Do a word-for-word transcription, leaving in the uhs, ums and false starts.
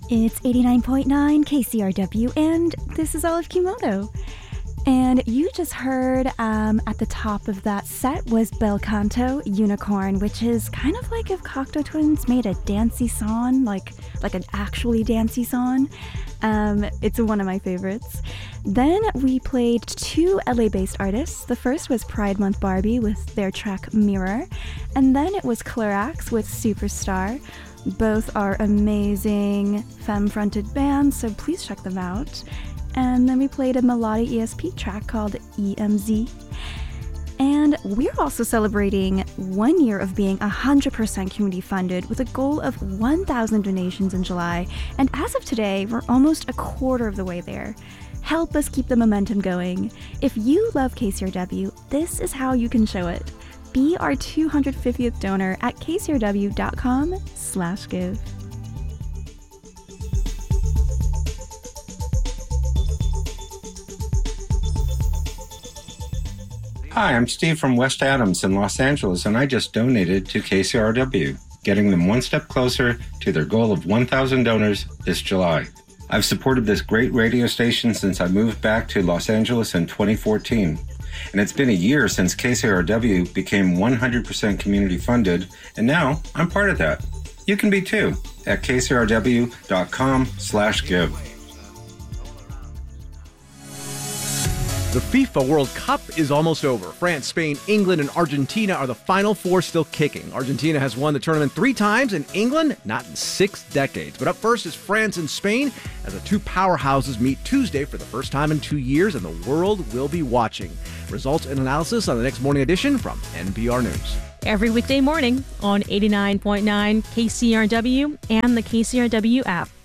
It's eighty-nine point nine K C R W, and this is Olive Kimoto. And you just heard um, at the top of that set was Bel Canto, Unicorn, which is kind of like if Cocteau Twins made a dancey song, like like an actually dancey song. Um, it's one of my favorites. Then we played two L A-based artists. The first was Pride Month Barbie with their track Mirror, and then it was Clarax with Superstar. Both are amazing femme-fronted bands, so please check them out. And then we played a Melodic E S P track called E M Z. And we're also celebrating one year of being one hundred percent community funded with a goal of one thousand donations in July. And as of today, we're almost a quarter of the way there. Help us keep the momentum going. If you love K C R W, this is how you can show it. Be our two hundred fiftieth donor at k c r w dot com slash give. Hi, I'm Steve from West Adams in Los Angeles, and I just donated to K C R W, getting them one step closer to their goal of one thousand donors this July. I've supported this great radio station since I moved back to Los Angeles in twenty fourteen. And it's been a year since K C R W became one hundred percent community funded, and now I'm part of that. You can be too at k c r w dot com slash give. The FIFA World Cup is almost over. France, Spain, England, and Argentina are the final four still kicking. Argentina has won the tournament three times, and England not in six decades. But up first is France and Spain, as the two powerhouses meet Tuesday for the first time in two years, and the world will be watching. Results and analysis on the next morning edition from N P R News. Every weekday morning on eighty-nine point nine K C R W and the K C R W app.